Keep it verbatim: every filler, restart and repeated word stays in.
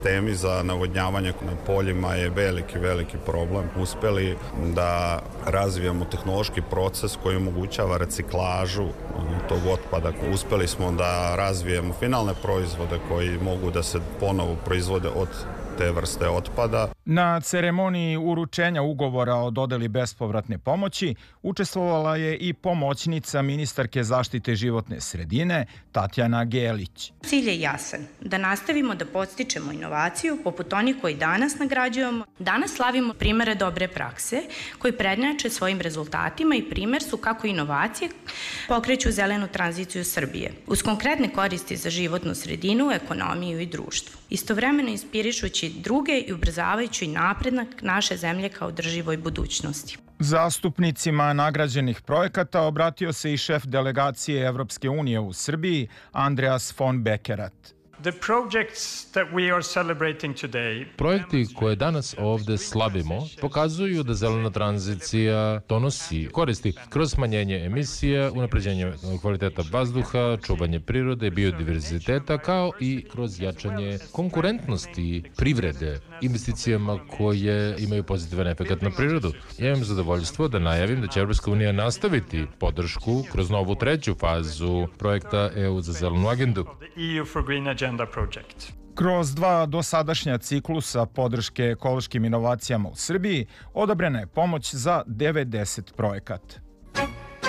Temi za navodnjavanje na poljima je veliki, veliki problem. Uspeli da razvijemo tehnološki proces koji omogućava reciklažu tog otpada. Uspeli smo da razvijemo finalne proizvode koji mogu da se ponovo proizvode od te vrste otpada. Na ceremoniji uručenja ugovora o dodeli bespovratne pomoći učestvovala je i pomoćnica ministarke zaštite životne sredine Tatjana Gelić. Cilj je jasan, da nastavimo da podstičemo inovaciju poput onih koji danas nagrađujemo. Danas slavimo primere dobre prakse koji prednjače svojim rezultatima i primer su kako inovacije pokreću zelenu tranziciju Srbije uz konkretne koristi za životnu sredinu, ekonomiju i društvo. Istovremeno inspirišući druge i ubrzavajući napredak naše zemlje kao održivoj budućnosti. Zastupnicima nagrađenih projekata obratio se i šef delegacije Evropske unije u Srbiji, Andreas von Bekerat. Projekti koje danas ovde slavimo pokazuju da zelena tranzicija donosi koristi kroz smanjenje emisija, unapređenje kvaliteta vazduha, čuvanje prirode, biodiverziteta, kao i kroz jačanje konkurentnosti privrede investicijama koje imaju pozitivan efekt na prirodu. Ja imam zadovoljstvo da najavim da će Evropska unija nastaviti podršku kroz novu treću fazu projekta E U za zelenu agendu. Kroz dva dosadašnja ciklusa podrške ekološkim inovacijama u Srbiji odobrena je pomoć za devedeset projekata.